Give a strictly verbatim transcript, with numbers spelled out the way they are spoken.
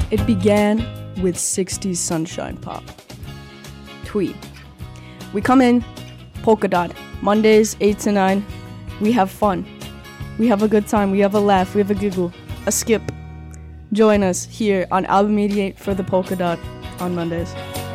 It began with sixties sunshine pop. Tweet. We come in, polka dot, Mondays eight to nine. We have fun. We have a good time. We have a laugh. We have a giggle. A skip. Join us here on Album eighty-eight for the polka dot on Mondays.